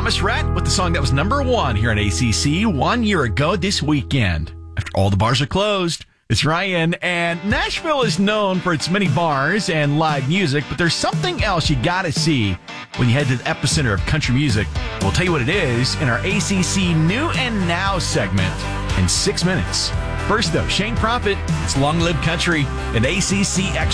Thomas Rhett with the song that was number one here on ACC 1 year ago this weekend. After all the bars are closed, it's Ryan, and Nashville is known for its many bars and live music, but there's something else you gotta see when you head to the epicenter of country music. We'll tell you what it is in our ACC New and Now segment in 6 minutes. First, though, Shane Prophet, it's Long Live Country, an ACC